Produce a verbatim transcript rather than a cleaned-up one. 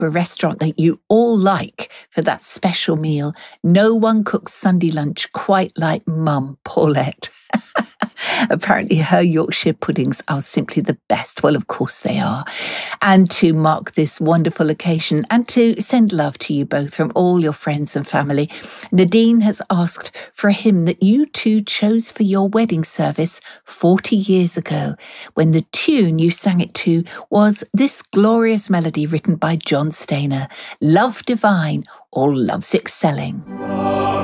a restaurant that you all like for that special meal. No one cooks Sunday lunch quite like Mum, Paulette. Apparently her Yorkshire puddings are simply the best. Well, of course they are. And to mark this wonderful occasion and to send love to you both from all your friends and family, Nadine has asked for a hymn that you two chose for your wedding service forty years ago, when the tune you sang it to was this glorious melody written by John Stainer, Love Divine, or Love's Excelling.